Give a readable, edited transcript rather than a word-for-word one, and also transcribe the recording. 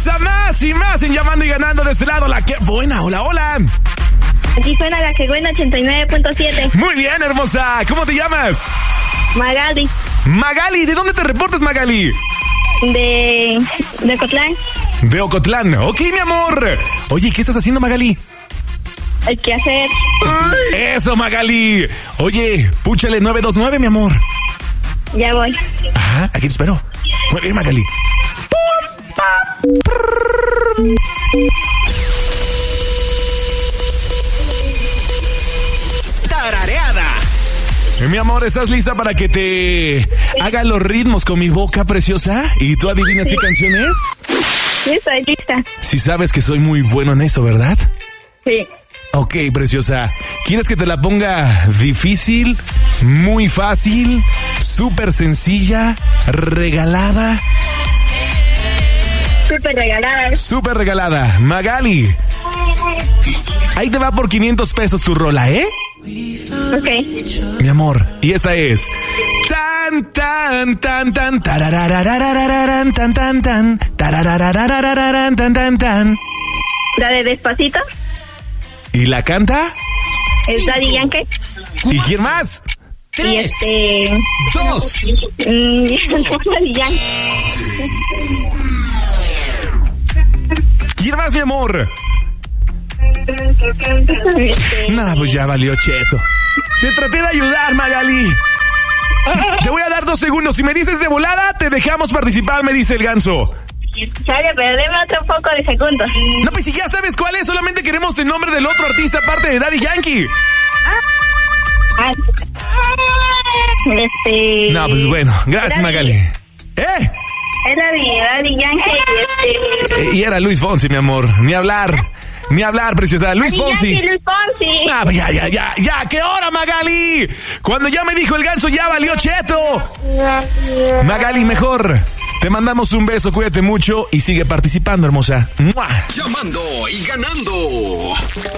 a más y más en Llamando y Ganando de este lado. La que buena, hola, hola. Aquí suena la que buena 89.7. Muy bien, hermosa. ¿Cómo te llamas? Magali. Magali, ¿de dónde te reportas, Magali? De Ocotlán. De Ocotlán. Ok, mi amor. Oye, ¿qué estás haciendo, Magali? El que hacer. Eso, Magali. Oye, púchale 929, mi amor. Ya voy. Ajá, aquí te espero. Muy bien, Magali. Tarareada. Mi amor, ¿estás lista para que te haga los ritmos con mi boca preciosa? ¿Y tú adivinas qué canción es? Sí, estoy lista. Sí sabes que soy muy bueno en eso, ¿verdad? Sí. Ok, preciosa. ¿Quieres que te la ponga difícil, muy fácil, súper sencilla, regalada? Súper regalada. Súper regalada. Magali, ahí te va por 500 pesos tu rola, ¿eh? Ok. Mi amor, y esta es... Tan, tan, tan, tan, tarararararararan, tan, tan, tan, tarararararararan, tan, tan, tan. La de Despacito. ¿Y la canta? Es Daddy Yankee. ¿Y quién más? 3, 2. Daddy Yankee. ¿Quién más, mi amor? Nah, pues ya valió cheto. Te traté de ayudar, Magali. Te voy a dar 2 segundos. Si me dices de volada, te dejamos participar, me dice el ganso. Sale, pero deme otro poco de segundos. No, pues si ya sabes cuál es, solamente queremos el nombre del otro artista aparte de Daddy Yankee. No, pues bueno, gracias, Magali. Era Daddy Yankee. Y era Luis Fonsi, mi amor. Ni hablar, preciosa. Luis Fonsi. Luis Fonsi. Ah, ya, ¿qué hora, Magali? Cuando ya me dijo el ganso, ya valió cheto. Magali, mejor. Te mandamos un beso, cuídate mucho y sigue participando, hermosa. ¡Mua! Llamando y ganando.